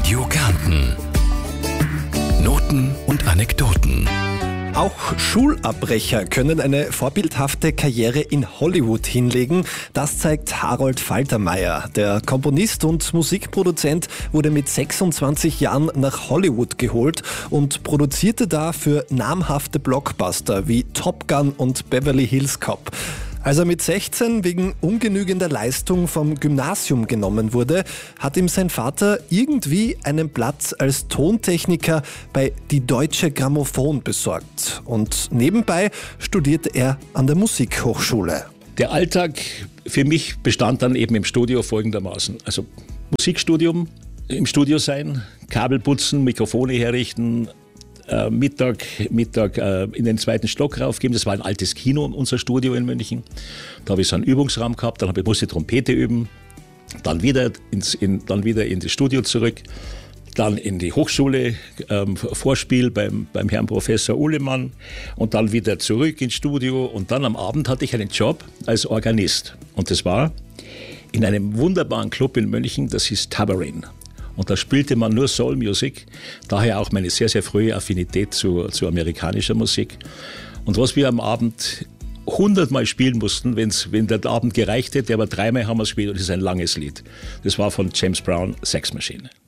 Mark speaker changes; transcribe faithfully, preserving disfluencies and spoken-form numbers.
Speaker 1: Radio Kärnten. Noten und Anekdoten.
Speaker 2: Auch Schulabbrecher können eine vorbildhafte Karriere in Hollywood hinlegen. Das zeigt Harold Faltermeyer. Der Komponist und Musikproduzent wurde mit sechsundzwanzig Jahren nach Hollywood geholt und produzierte da für namhafte Blockbuster wie Top Gun und Beverly Hills Cop. Als er mit sechzehn wegen ungenügender Leistung vom Gymnasium genommen wurde, hat ihm sein Vater irgendwie einen Platz als Tontechniker bei Die Deutsche Grammophon besorgt. Und nebenbei studierte er an der Musikhochschule.
Speaker 3: Der Alltag für mich bestand dann eben im Studio folgendermaßen. Also Musikstudium, im Studio sein, Kabel putzen, Mikrofone herrichten, Äh, Mittag, Mittag äh, in den zweiten Stock raufgeben. Das war ein altes Kino, unser Studio in München. Da habe ich so einen Übungsraum gehabt, dann habe ich, musste ich Trompete üben, dann wieder, ins, in, dann wieder in das Studio zurück, dann in die Hochschule, ähm, Vorspiel beim, beim Herrn Professor Uhlemann und dann wieder zurück ins Studio und dann am Abend hatte ich einen Job als Organist. Und das war in einem wunderbaren Club in München, das hieß Tabarin. Und da spielte man nur Soul Music, daher auch meine sehr, sehr frühe Affinität zu, zu amerikanischer Musik. Und was wir am Abend hundertmal spielen mussten, wenn's, wenn der Abend gereicht hätte, aber dreimal haben wir es gespielt und es ist ein langes Lied. Das war von James Brown, Sex Machine.